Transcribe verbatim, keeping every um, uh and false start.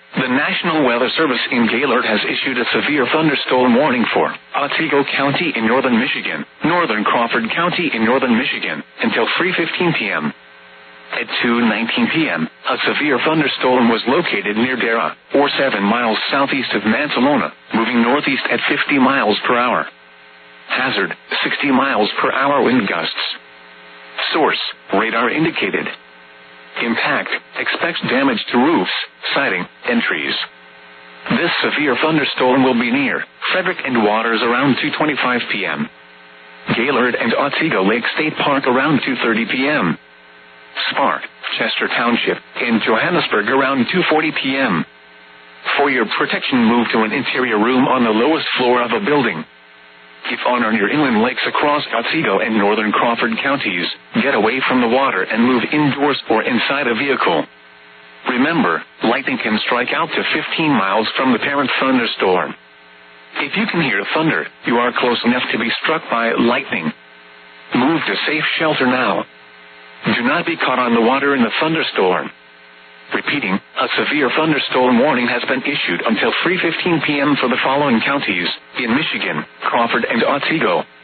The National Weather Service in Gaylord has issued a severe thunderstorm warning for Otsego County in northern Michigan, northern Crawford County in northern Michigan, until three fifteen p.m. At two nineteen p.m., a severe thunderstorm was located near Dara, or seven miles southeast of Mansalona, moving northeast at fifty miles per hour. Hazard, sixty miles per hour wind gusts. Source, radar indicated. Impact, expects damage to roofs, siding, and trees. This severe thunderstorm will be near Frederick and Waters around two twenty-five p.m. Gaylord and Otsego Lake State Park around two thirty p.m. Spark, Chester Township, in Johannesburg around two forty p.m. For your protection, move to an interior room on the lowest floor of a building. If on or near inland lakes across Otsego and northern Crawford counties, get away from the water and move indoors or inside a vehicle. Remember, lightning can strike out to fifteen miles from the parent thunderstorm. If you can hear thunder, you are close enough to be struck by lightning. Move to safe shelter now. Do not be caught on the water in the thunderstorm. Repeating, a severe thunderstorm warning has been issued until three fifteen p.m. for the following counties in Michigan, Crawford and Otsego.